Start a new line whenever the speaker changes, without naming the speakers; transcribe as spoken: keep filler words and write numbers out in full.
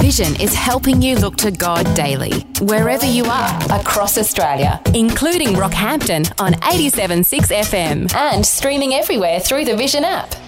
Vision is helping you look to God daily, wherever you are, across Australia, including Rockhampton on eighty-seven point six F M and streaming everywhere through the Vision app.